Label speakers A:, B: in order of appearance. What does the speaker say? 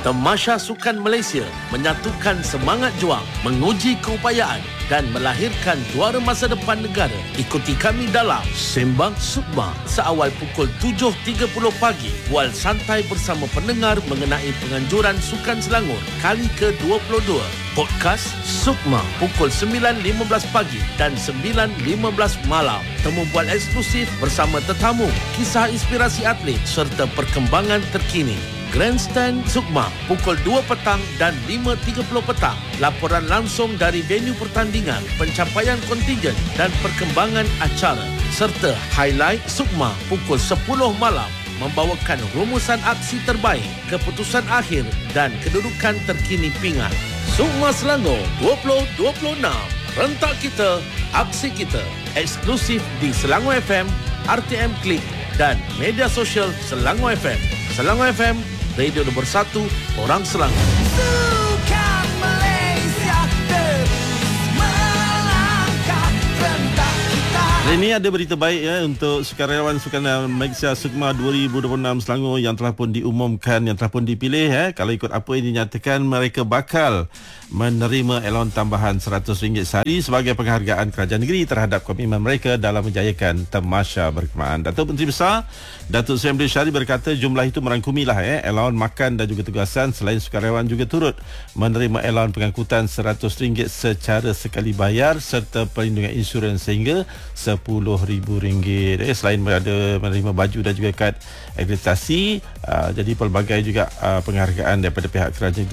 A: Tamasya Sukan Malaysia menyatukan semangat juang, menguji keupayaan dan melahirkan juara masa depan negara. Ikuti kami dalam Sembang Sukma seawal pukul 7.30 pagi. Bual santai bersama pendengar mengenai penganjuran Sukan Selangor kali ke-22. Podcast Sukma pukul 9.15 pagi dan 9.15 malam. Temu bual eksklusif bersama tetamu, kisah inspirasi atlet serta perkembangan terkini. Grandstand Sukma pukul 2 petang dan 5.30 petang. Laporan langsung dari venue pertandingan, pencapaian kontingen dan perkembangan acara. Serta highlight Sukma pukul 10 malam membawakan rumusan aksi terbaik, keputusan akhir dan kedudukan terkini pingat. Sukma Selangor 2026. Rentak kita, aksi kita. Eksklusif di Selangor FM, RTM Klik dan media sosial Selangor FM. Selangor FM, radio nombor 1 orang Selangor.
B: Sukan Malaysia terus melangkah, rentak kita.
C: Hari ini ada berita baik ya untuk sukarelawan Sukan Malaysia Sukma 2026 Selangor yang telah pun diumumkan, yang telah pun dipilih ya. Kalau ikut apa yang dinyatakan, mereka bakal menerima elon tambahan RM100 sehari sebagai penghargaan kerajaan negeri terhadap komitmen mereka dalam menjayakan tamasya berkemahan. Datuk Menteri Besar Datuk Seri Amri Syari berkata jumlah itu merangkumilah elon makan dan juga tugasan. Selain sukarelawan juga turut menerima elon pengangkutan RM100 secara sekali bayar serta perlindungan insurans sehingga RM10,000. Selain ada menerima baju dan juga kad akreditasi, jadi pelbagai juga penghargaan daripada pihak kerajaan